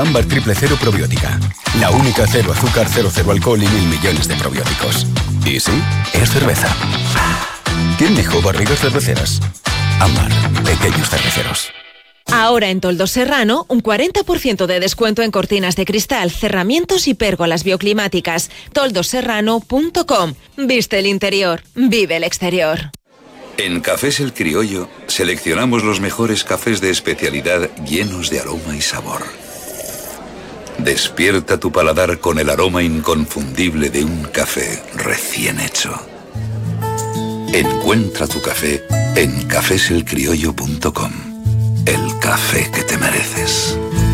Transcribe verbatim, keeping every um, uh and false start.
Ámbar Triple Cero Probiótica. La única cero azúcar, cero, cero alcohol y mil millones de probióticos. Y sí, es cerveza. ¿Quién dijo barrigas cerveceras? Ámbar, pequeños cerveceros. Ahora en Toldos Serrano, un cuarenta por ciento de descuento en cortinas de cristal, cerramientos y pérgolas bioclimáticas. toldos serrano punto com. Viste el interior, vive el exterior. En Cafés El Criollo seleccionamos los mejores cafés de especialidad llenos de aroma y sabor. Despierta tu paladar con el aroma inconfundible de un café recién hecho. Encuentra tu café en cafés el criollo punto com. El café que te mereces.